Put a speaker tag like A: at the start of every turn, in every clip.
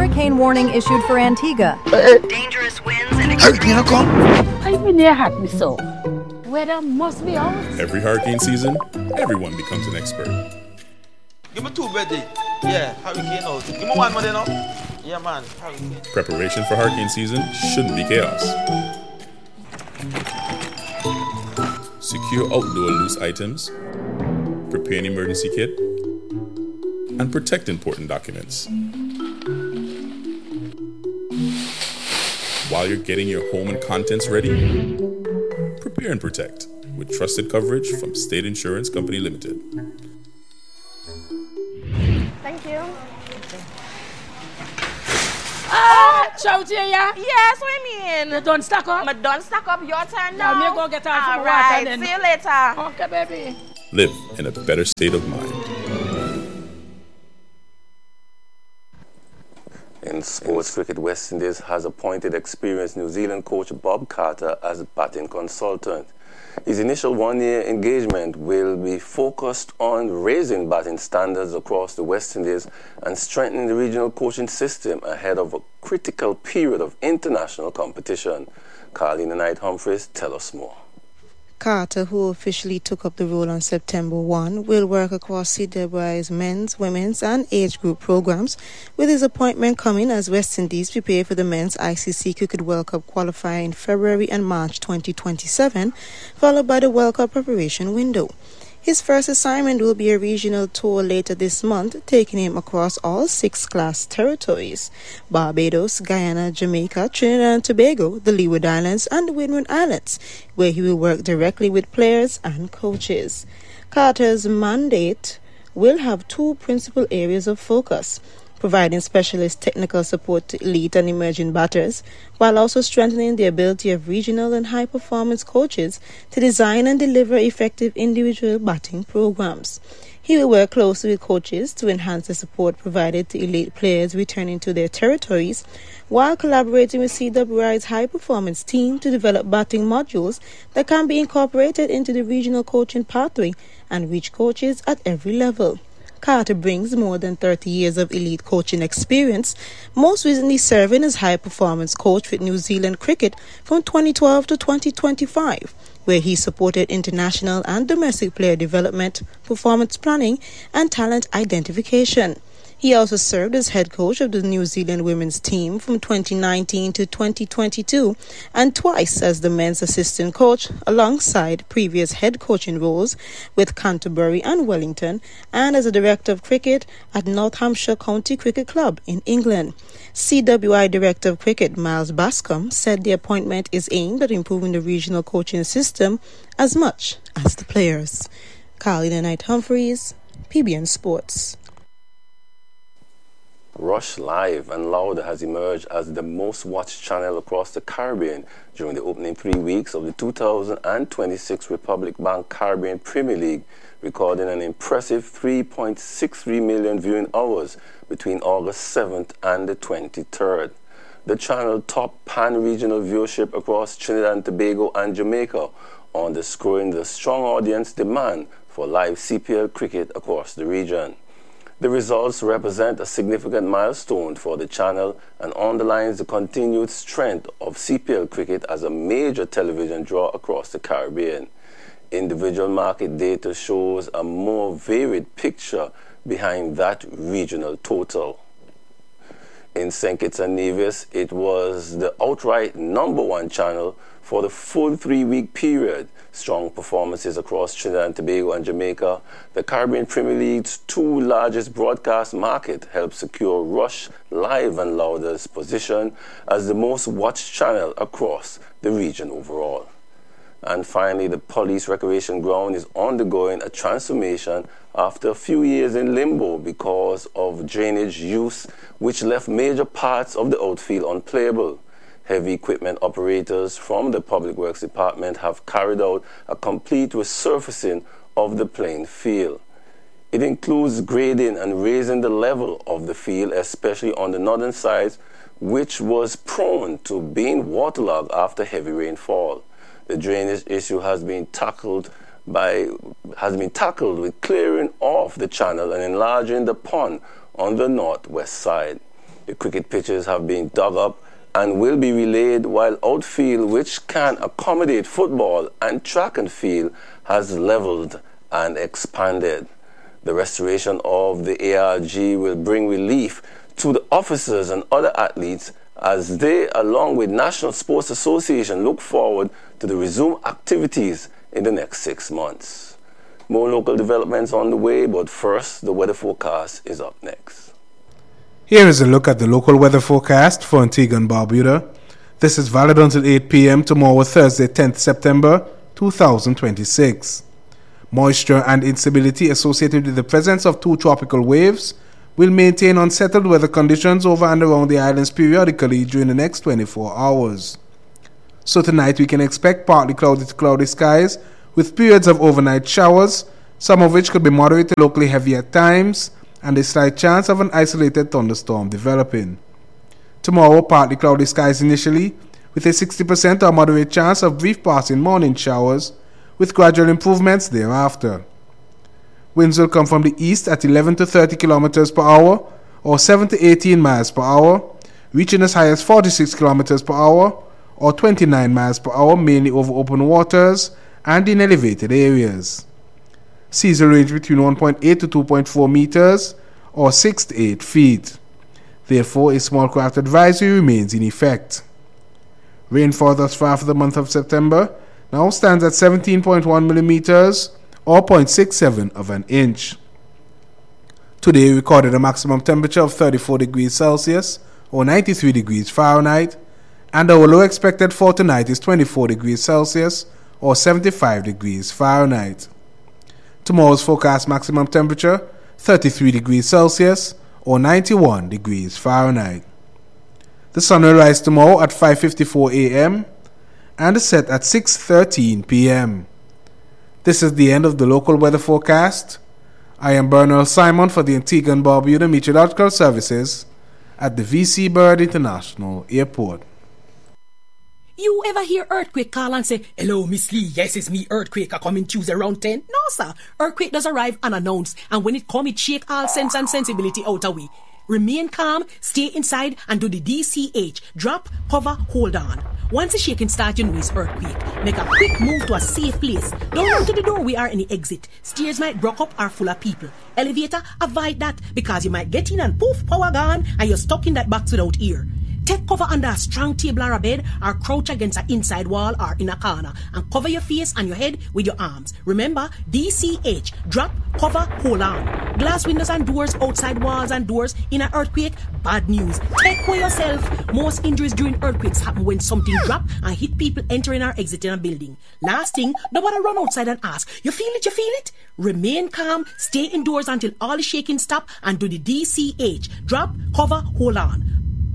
A: hurricane warning issued for Antigua. Dangerous winds and
B: hurricane come.
C: I mean, they had me so. Weather must be out.
D: Every hurricane season, everyone becomes an expert.
E: Give me 2 ready. Yeah, hurricane out. Give me 1 more then. Yeah, man. Hurricane.
D: Preparation for hurricane season shouldn't be chaos. Secure outdoor loose items, prepare an emergency kit, and protect important documents. While you're getting your home and contents ready, prepare and protect with trusted coverage from State Insurance Company Limited.
F: Thank you.
C: Shout here, yeah?
F: Yes, what you mean?
C: You done stack up?
F: I'm done stack up. Your turn now.
C: Let me go get out
F: All
C: some water then.
F: See you later.
C: Okay, baby.
D: Live in a better state of mind.
G: In sports cricket, West Indies has appointed experienced New Zealand coach Bob Carter as batting consultant. His initial one-year engagement will be focused on raising batting standards across the West Indies and strengthening the regional coaching system ahead of a critical period of international competition. Carlina Knight-Humphreys tells us more.
H: Carter, who officially took up the role on September 1, will work across CWI's men's, women's and age group programs, with his appointment coming as West Indies prepare for the men's ICC Cricket World Cup qualifier in February and March 2027, followed by the World Cup preparation window. His first assignment will be a regional tour later this month, taking him across all 6 class territories: Barbados, Guyana, Jamaica, Trinidad and Tobago, the Leeward Islands and the Windward Islands, where he will work directly with players and coaches. Carter's mandate will have 2 principal areas of focus: providing specialist technical support to elite and emerging batters, while also strengthening the ability of regional and high-performance coaches to design and deliver effective individual batting programs. He will work closely with coaches to enhance the support provided to elite players returning to their territories, while collaborating with CWI's high-performance team to develop batting modules that can be incorporated into the regional coaching pathway and reach coaches at every level. Carter brings more than 30 years of elite coaching experience, most recently serving as high-performance coach with New Zealand Cricket from 2012 to 2025, where he supported international and domestic player development, performance planning, and talent identification. He also served as head coach of the New Zealand women's team from 2019 to 2022 and twice as the men's assistant coach alongside previous head coaching roles with Canterbury and Wellington, and as a director of cricket at North Hampshire County Cricket Club in England. CWI Director of Cricket Miles Bascom said the appointment is aimed at improving the regional coaching system as much as the players. Carlina Knight-Humphreys, PBN Sports.
G: Rush Live and Louder has emerged as the most watched channel across the Caribbean during the opening 3 weeks of the 2026 Republic Bank Caribbean Premier League, recording an impressive 3.63 million viewing hours between August 7th and the 23rd. The channel topped pan-regional viewership across Trinidad and Tobago and Jamaica, underscoring the strong audience demand for live CPL cricket across the region. The results represent a significant milestone for the channel and underlines the continued strength of CPL cricket as a major television draw across the Caribbean. Individual market data shows a more varied picture behind that regional total. In St. Kitts and Nevis, it was the outright #1 channel for the full 3-week period. Strong performances across Trinidad and Tobago and Jamaica, the Caribbean Premier League's 2 largest broadcast market, helped secure Rush Live and Louder's position as the most watched channel across the region overall. And finally, the Police Recreation Ground is undergoing a transformation after a few years in limbo because of drainage use, which left major parts of the outfield unplayable. Heavy equipment operators from the Public Works Department have carried out a complete resurfacing of the playing field. It includes grading and raising the level of the field, especially on the northern sides, which was prone to being waterlogged after heavy rainfall. The drainage issue has been tackled with clearing off the channel and enlarging the pond on the northwest side. The cricket pitches have been dug up and will be relayed, while outfield, which can accommodate football and track and field, has leveled and expanded. The restoration of the ARG will bring relief to the officers and other athletes as they, along with National Sports Association, look forward to the resumed activities in the next 6 months. More local developments on the way, but first, the weather forecast is up next.
B: Here is a look at the local weather forecast for Antigua and Barbuda. This is valid until 8 p.m. tomorrow, Thursday, 10th September 2026. Moisture and instability associated with the presence of 2 tropical waves will maintain unsettled weather conditions over and around the islands periodically during the next 24 hours. So tonight we can expect partly cloudy to cloudy skies with periods of overnight showers, some of which could be moderate to locally heavy at times, and a slight chance of an isolated thunderstorm developing. Tomorrow, partly cloudy skies initially, with a 60% or moderate chance of brief passing morning showers, with gradual improvements thereafter. Winds will come from the east at 11 to 30 kilometers per hour, or 7 to 18 miles per hour, reaching as high as 46 kilometers per hour, or 29 miles per hour, mainly over open waters and in elevated areas. Seas will range between 1.8 to 2.4 meters, or 6 to 8 feet. Therefore, a small craft advisory remains in effect. Rainfall thus far for the month of September now stands at 17.1 millimeters, or 0.67 of an inch. Today recorded a maximum temperature of 34 degrees Celsius, or 93 degrees Fahrenheit, and our low expected for tonight is 24 degrees Celsius, or 75 degrees Fahrenheit. Tomorrow's forecast maximum temperature, 33 degrees Celsius, or 91 degrees Fahrenheit. The sun will rise tomorrow at 5:54 a.m. and is set at 6:13 p.m. This is the end of the local weather forecast. I am Bernal Simon for the Antigua and Barbuda Meteorological Services at the V.C. Bird International Airport.
I: You ever hear earthquake call and say, "Hello, Miss Lee, yes, it's me, earthquake, I coming Tuesday around 10? No, sir. Earthquake does arrive unannounced, and when it come, it shake all sense and sensibility out of we. Remain calm, stay inside, and do the DCH. Drop, cover, hold on. Once the shaking starts, you know it's earthquake. Make a quick move to a safe place. Don't run to the door, we are in the exit. Stairs might block up or full of people. Elevator, avoid that, because you might get in and poof, power gone, and you're stuck in that box without ear. Take cover under a strong table or a bed, or crouch against an inside wall or in a corner, and cover your face and your head with your arms. Remember, DCH, drop, cover, hold on. Glass windows and doors, outside walls and doors in an earthquake, bad news. Take care yourself. Most injuries during earthquakes happen when something drop and hit people entering or exiting a building. Last thing, nobody run outside and ask, you feel it, you feel it? Remain calm, stay indoors until all the shaking stop, and do the DCH, drop, cover, hold on.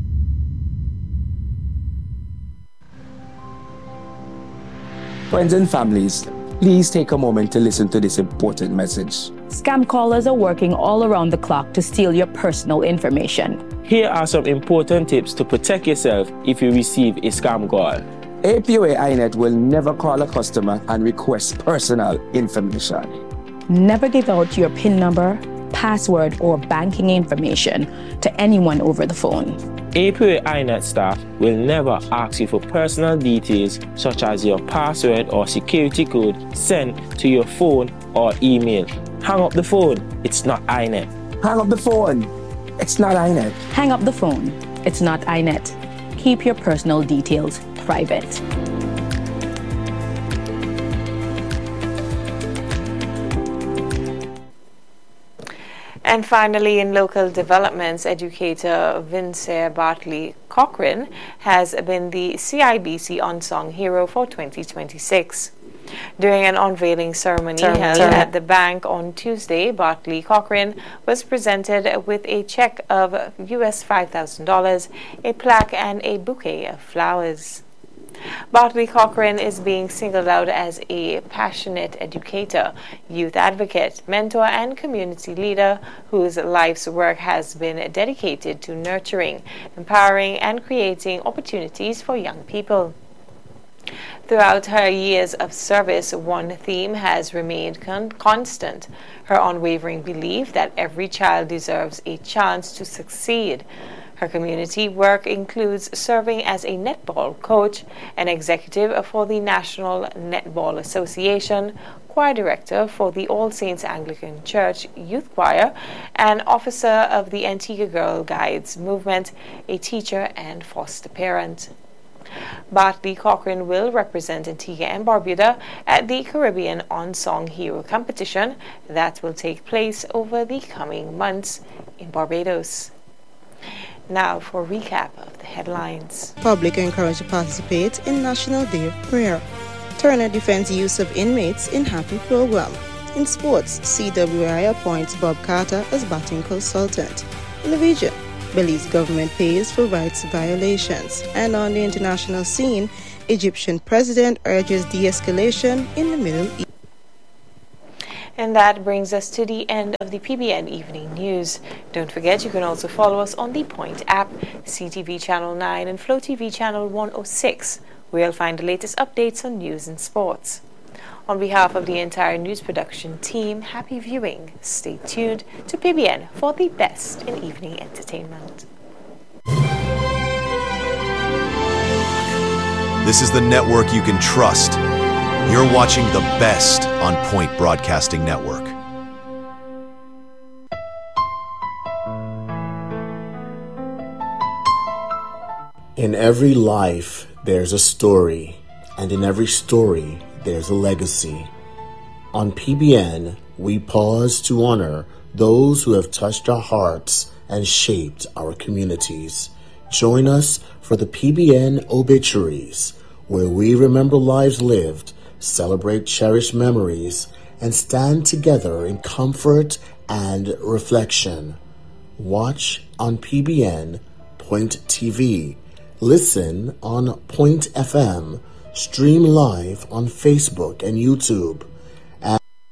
J: Friends and families, please take a moment to listen to this important message.
C: Scam callers are working all around the clock to steal your personal information.
K: Here are some important tips to protect yourself if you receive a scam call.
J: APOA INET will never call a customer and request personal information.
C: Never give out your PIN number, password, or banking information to anyone over the phone.
K: APOA INET staff will never ask you for personal details such as your password or security code sent to your phone or email. Hang up the phone, it's not INET.
J: Hang up the phone, it's not INET.
C: Hang up the phone, it's not INET. Keep your personal details private.
L: And finally, in local developments, educator Vincere Bartley Cochran has been the CIBC Unsung Hero for 2026. During an unveiling ceremony held at the bank on Tuesday, Bartley Cochran was presented with a check of US $5,000, a plaque, and a bouquet of flowers. Bartley Cochran is being singled out as a passionate educator, youth advocate, mentor, and community leader whose life's work has been dedicated to nurturing, empowering, and creating opportunities for young people. Throughout her years of service, one theme has remained constant: her unwavering belief that every child deserves a chance to succeed. Her community work includes serving as a netball coach, an executive for the National Netball Association, choir director for the All Saints Anglican Church Youth Choir, an officer of the Antigua Girl Guides movement, a teacher and foster parent. Bartley Cochran will represent Antigua and Barbuda at the Caribbean On-Song Hero competition that will take place over the coming months in Barbados. Now for a recap of the headlines.
H: Public encouraged to participate in National Day of Prayer. Turner defends use of inmates in Happy program. In sports, CWI appoints Bob Carter as batting consultant. In the region, Belize government pays for rights violations. And on the international scene, Egyptian president urges de-escalation in the Middle East.
L: And that brings us to the end of the PBN Evening News. Don't forget you can also follow us on the Point app, CTV Channel 9 and Flow TV Channel 106, where you'll find the latest updates on news and sports. On behalf of the entire news production team, happy viewing. Stay tuned to PBN for the best in evening entertainment.
M: This is the network you can trust. You're watching the best on Point Broadcasting Network.
N: In every life, there's a story, and in every story, there's a legacy. On PBN, we pause to honor those who have touched our hearts and shaped our communities. Join us for the PBN Obituaries, where we remember lives lived, celebrate cherished memories, and stand together in comfort and reflection. Watch on PBN, Point TV, listen on Point FM, stream live on Facebook and YouTube.